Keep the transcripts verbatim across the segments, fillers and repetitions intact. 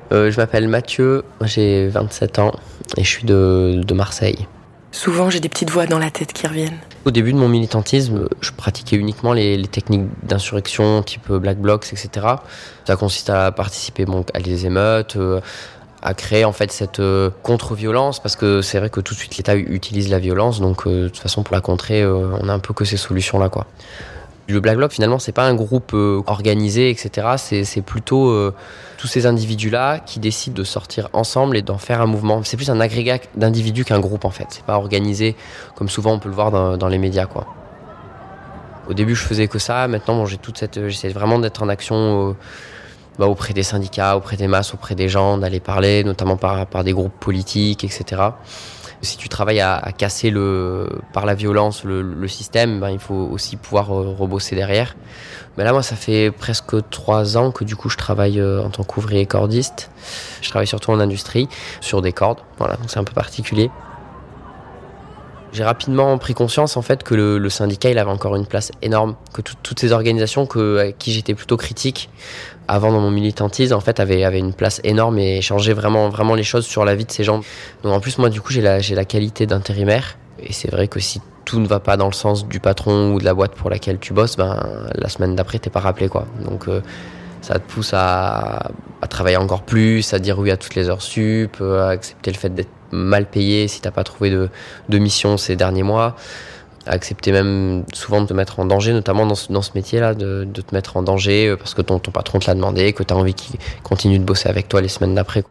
euh, Je m'appelle Mathieu, j'ai vingt-sept ans et je suis de, de Marseille. Souvent, j'ai des petites voix dans la tête qui reviennent. Au début de mon militantisme, je pratiquais uniquement les, les techniques d'insurrection type Black Blocs, et cetera. Ça consiste à participer bon, à des émeutes, euh, à créer en fait cette euh, contre-violence, parce que c'est vrai que tout de suite l'État utilise la violence, donc euh, de toute façon pour la contrer, euh, on a un peu que ces solutions-là, quoi. Le Black Bloc, finalement, c'est pas un groupe euh, organisé, et cetera. C'est, c'est plutôt euh, tous ces individus-là qui décident de sortir ensemble et d'en faire un mouvement. C'est plus un agrégat d'individus qu'un groupe, en fait. C'est pas organisé comme souvent on peut le voir dans, dans les médias, quoi. Au début, je faisais que ça. Maintenant, bon, j'ai toute cette, j'essaie vraiment d'être en action euh, bah, auprès des syndicats, auprès des masses, auprès des gens, d'aller parler, notamment par, par des groupes politiques, et cetera. Si tu travailles à, à casser le, par la violence le, le système, ben, il faut aussi pouvoir euh, rebosser derrière. Mais là, moi, ça fait presque trois ans que du coup, je travaille euh, en tant qu'ouvrier cordiste. Je travaille surtout en industrie, sur des cordes. Voilà, donc c'est un peu particulier. J'ai rapidement pris conscience en fait que le, le syndicat il avait encore une place énorme, que tout, toutes ces organisations que, à qui j'étais plutôt critique avant dans mon militantisme en fait avaient, avaient une place énorme et changeaient vraiment, vraiment les choses sur la vie de ces gens. Donc en plus moi du coup j'ai la, j'ai la qualité d'intérimaire et c'est vrai que si tout ne va pas dans le sens du patron ou de la boîte pour laquelle tu bosses, ben, la semaine d'après t'es pas rappelé quoi. Donc euh, ça te pousse à, à travailler encore plus, à dire oui à toutes les heures sup, à accepter le fait d'être mal payé si t'as pas trouvé de, de mission ces derniers mois, à accepter même souvent de te mettre en danger, notamment dans ce, dans ce métier-là, de, de te mettre en danger parce que ton, ton patron te l'a demandé, que t'as envie qu'il continue de bosser avec toi les semaines d'après.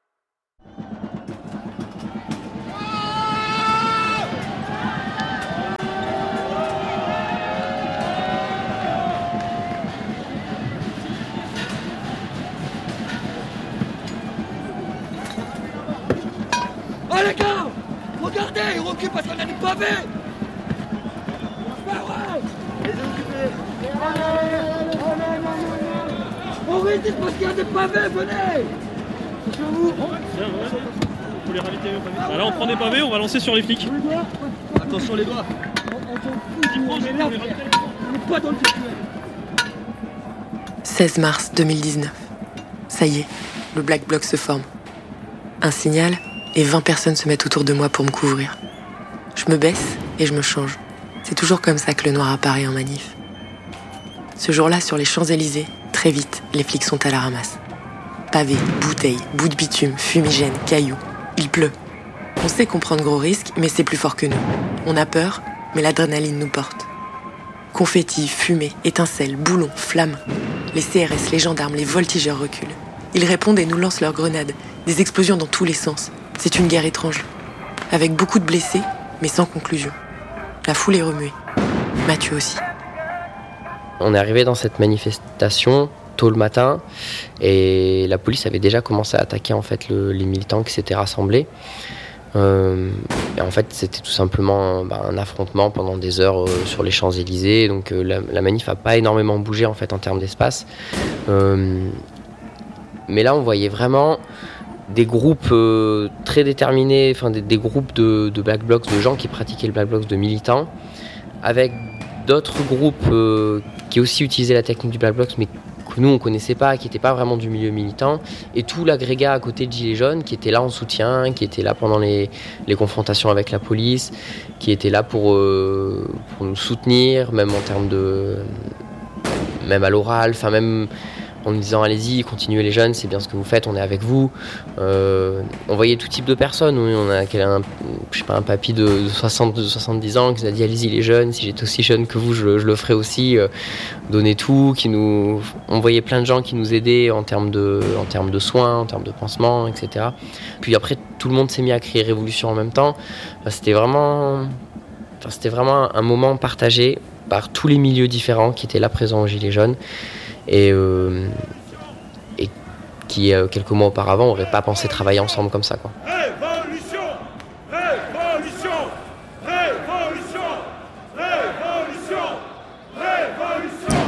Oh les gars, regardez, ils reculent parce qu'on a du pavé. Bah ouais, les occupés. On résiste parce qu'il y a des pavés, venez. C'est vous. Faut les raviter au pavé. Ah là on prend des pavés, on va lancer sur les flics. Attention les doigts. On est là, on n'est pas dans le circuit. seize mars deux mille dix-neuf. Ça y est, le Black Bloc se forme. Un signal et vingt personnes se mettent autour de moi pour me couvrir. Je me baisse et je me change. C'est toujours comme ça que le noir apparaît en manif. Ce jour-là, sur les Champs-Élysées, très vite, les flics sont à la ramasse. Pavés, bouteilles, bouts de bitume, fumigène, cailloux. Il pleut. On sait qu'on prend de gros risques, mais c'est plus fort que nous. On a peur, mais l'adrénaline nous porte. Confettis, fumée, étincelles, boulons, flammes. Les C R S, les gendarmes, les voltigeurs reculent. Ils répondent et nous lancent leurs grenades. Des explosions dans tous les sens. C'est une guerre étrange. Avec beaucoup de blessés, mais sans conclusion. La foule est remuée. Mathieu aussi. On est arrivé dans cette manifestation tôt le matin et la police avait déjà commencé à attaquer en fait le, les militants qui s'étaient rassemblés. Euh, et en fait, c'était tout simplement bah, un affrontement pendant des heures euh, sur les Champs-Élysées. Donc euh, la, la manif n'a pas énormément bougé en fait en termes d'espace. Euh, mais là, on voyait vraiment des groupes euh, très déterminés, enfin des, des groupes de, de Black Blocs, de gens qui pratiquaient le Black Blocs, de militants, avec d'autres groupes euh, qui aussi utilisaient la technique du Black Blocs, mais que nous on connaissait pas, qui n'étaient pas vraiment du milieu militant, et tout l'agrégat à côté de Gilets jaunes, qui était là en soutien, qui était là pendant les, les confrontations avec la police, qui était là pour, euh, pour nous soutenir, même en termes de... même à l'oral, enfin même... en nous disant allez-y, continuez les jeunes, c'est bien ce que vous faites, on est avec vous. Euh, on voyait tout type de personnes. Oui, on a un, je sais pas, un papy de, de soixante, de soixante-dix ans qui nous a dit allez-y les jeunes, si j'étais aussi jeune que vous, je, je le ferais aussi. Euh, donnez tout. Qui nous, on voyait plein de gens qui nous aidaient en termes de, en termes de soins, en termes de pansements, et cetera. Puis après, tout le monde s'est mis à crier révolution en même temps. Enfin, c'était vraiment, enfin, c'était vraiment un moment partagé par tous les milieux différents qui étaient là présents aux Gilets jaunes. Et, euh, et qui, euh, quelques mois auparavant, n'auraient pas pensé travailler ensemble comme ça, quoi. Révolution, révolution, révolution, révolution, révolution.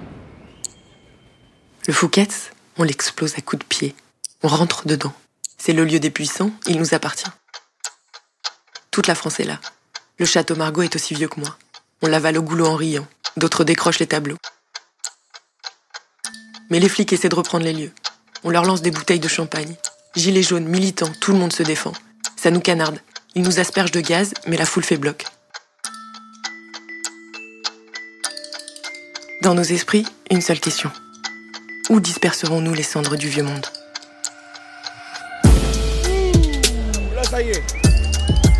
Le Fouquet's, on l'explose à coups de pied. On rentre dedans. C'est le lieu des puissants, il nous appartient. Toute la France est là. Le château Margaux est aussi vieux que moi. On l'avale au goulot en riant. D'autres décrochent les tableaux. Mais les flics essaient de reprendre les lieux. On leur lance des bouteilles de champagne. Gilets jaunes, militants, tout le monde se défend. Ça nous canarde. Ils nous aspergent de gaz, mais la foule fait bloc. Dans nos esprits, une seule question. Où disperserons-nous les cendres du vieux monde ? Là, ça y est.